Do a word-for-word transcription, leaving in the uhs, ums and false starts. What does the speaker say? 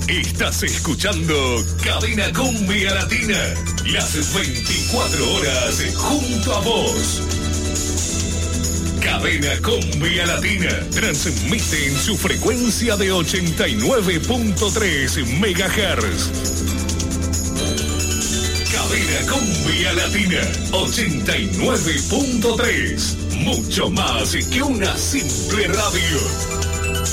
Estás escuchando Cadena Cumbia Latina, las veinticuatro horas junto a vos. Cadena Cumbia Latina transmite en su frecuencia de ochenta y nueve punto tres megahertz. Cadena Cumbia Latina ochenta y nueve punto tres, mucho más que una simple radio.